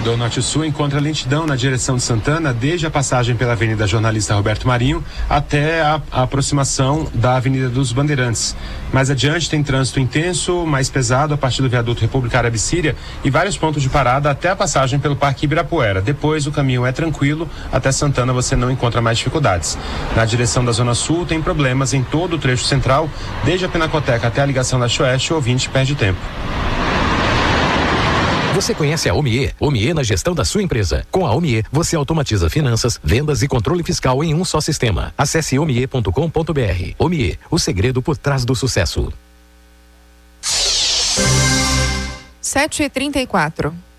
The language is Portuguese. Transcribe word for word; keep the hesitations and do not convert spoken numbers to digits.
corredor norte-sul encontra lentidão na direção de Santana, desde a passagem pela Avenida Jornalista Roberto Marinho até a, a aproximação da Avenida dos Bandeirantes. Mais adiante tem trânsito intenso, mais pesado a partir do viaduto República Árabe Síria e vários pontos de parada até a passagem pelo Parque Ibirapuera. Depois o caminho é tranquilo, até Santana você não encontra mais dificuldades. Na direção da Zona Sul tem problemas em todo o trecho central, desde a Pinacoteca até a ligação da Oeste, o ouvinte perde tempo. Você conhece a Omie? Omie na gestão da sua empresa. Com a Omie, você automatiza finanças, vendas e controle fiscal em um só sistema. Acesse omie ponto com ponto br. Omie, o segredo por trás do sucesso. sete e trinta e quatro.